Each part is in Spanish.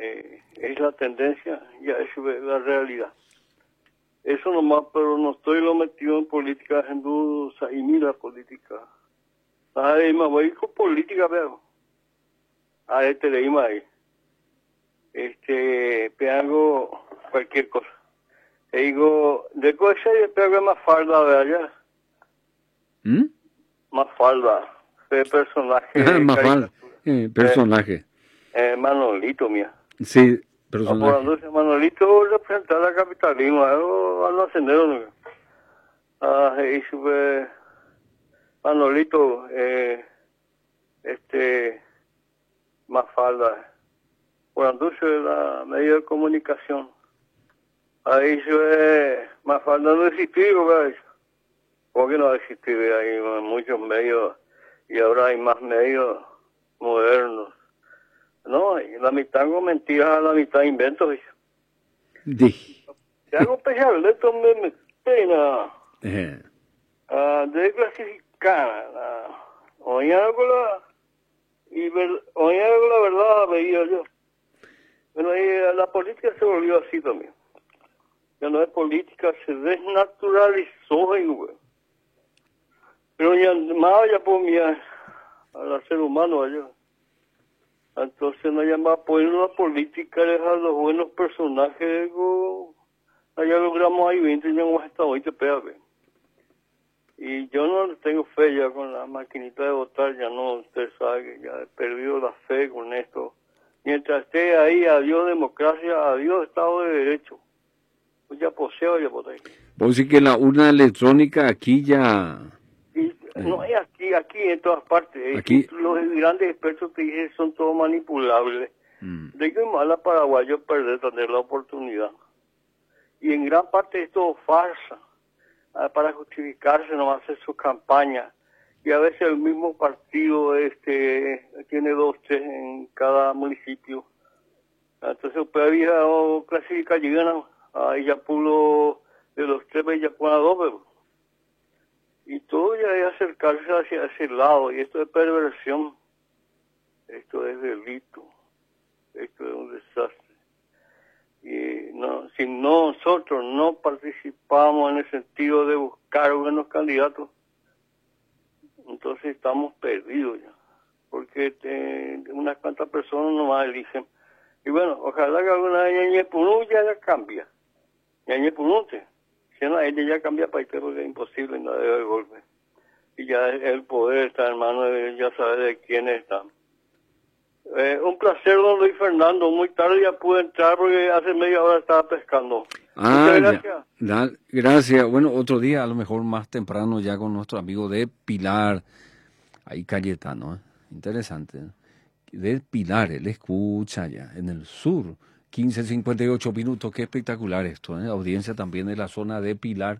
es la tendencia, ya es la realidad. Eso nomás, pero no estoy lo metido en política, en duda, y mira política. Ay, me voy con política, veo. A le ima ahí. Peago cualquier cosa. E digo, de cosa yo pego más falda, ¿verdad? Más falda. De personaje. Más falda. Personaje. Manolito, mía. Sí, personaje. Entonces, Manolito representa el capitalismo, al ascendero, ¿no? Y sube Manolito, más falda. Por entonces, la medio de comunicación. Ahí sube más falda no existir, ¿verdad? ¿Por qué no va a existir? Hay muchos medios y ahora hay más medios modernos. No, la mitad hago mentiras, la mitad inventos. Te hago especial, esto me pena. De clasificar, oye algo la verdad, veía yo. Bueno, la política se volvió así también. Ya no es política, se desnaturalizó, güey. Pero ya más allá por mí, al ser humano allá. Entonces no llama apoyo a la política, a los buenos personajes, allá logramos ahí 20 años hasta hoy, te pega. Y yo no tengo fe ya con la maquinita de votar, ya no, usted sabe que ya he perdido la fe con esto. Mientras esté ahí, adiós democracia, adiós Estado de Derecho. Pues ya poseo, ya voté. Vos sí que la urna electrónica aquí ya... No es aquí en todas partes. Aquí. Los grandes expertos te dicen son todos manipulables. De que es mala paraguayo perder, tener la oportunidad. Y en gran parte es todo farsa. Para justificarse no hacer su campaña. Y a veces el mismo partido tiene 2, 3 en cada municipio. Entonces pues había clasificar llegan a Iyapulo de los 3 ya a 2, y todo ya es acercarse hacia ese lado, y esto es perversión, esto es delito, esto es un desastre. Y no, si nosotros no participamos en el sentido de buscar buenos candidatos, entonces estamos perdidos ya, porque unas cuantas personas nomás eligen. Y bueno, ojalá que alguna vez Ñañepurú ya cambia, Ñañepurúte. Ella ya cambia país porque es imposible, no debe de golpe. Y ya el poder está en manos de, ya sabe de quién está. Un placer, don Luis Fernando. Muy tarde ya pude entrar porque hace media hora estaba pescando. Muchas gracias. Gracias. Bueno, otro día, a lo mejor más temprano, ya con nuestro amigo de Pilar. Ahí Cayetano, interesante. De Pilar, él escucha ya, en el sur. 15:58 minutos, qué espectacular esto, audiencia también de la zona de Pilar.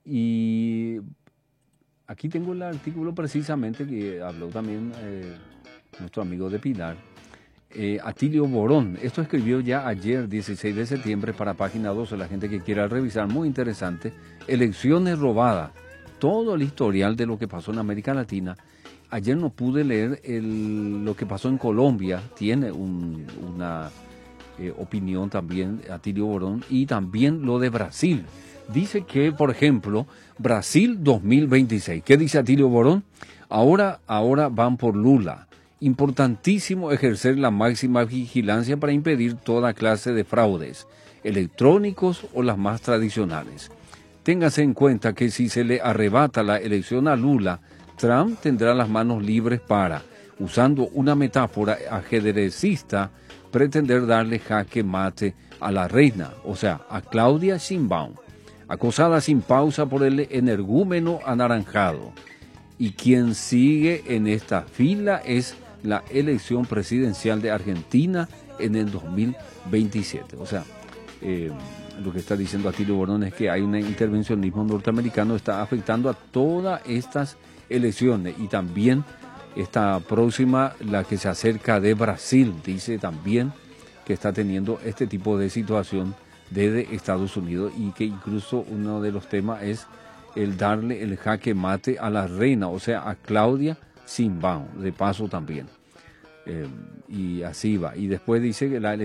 Y aquí tengo el artículo precisamente que habló también nuestro amigo de Pilar, Atilio Borón. Esto escribió ya ayer, 16 de septiembre, para Página 12, la gente que quiera revisar, muy interesante. Elecciones robadas, todo el historial de lo que pasó en América Latina. Ayer no pude leer lo que pasó en Colombia, tiene una... opinión también, Atilio Borón, y también lo de Brasil. Dice que, por ejemplo, Brasil 2026. ¿Qué dice Atilio Borón? Ahora van por Lula. Importantísimo ejercer la máxima vigilancia para impedir toda clase de fraudes, electrónicos o las más tradicionales. Téngase en cuenta que si se le arrebata la elección a Lula, Trump tendrá las manos libres para, usando una metáfora ajedrecista, pretender darle jaque mate a la reina, o sea, a Claudia Sheinbaum, acosada sin pausa por el energúmeno anaranjado. Y quien sigue en esta fila es la elección presidencial de Argentina en el 2027. O sea, lo que está diciendo Atilio Borón es que hay un intervencionismo norteamericano que está afectando a todas estas elecciones, y también esta próxima, la que se acerca de Brasil, dice también que está teniendo este tipo de situación desde Estados Unidos, y que incluso uno de los temas es el darle el jaque mate a la reina, o sea, a Claudia Sheinbaum, de paso también. Y así va. Y después dice que la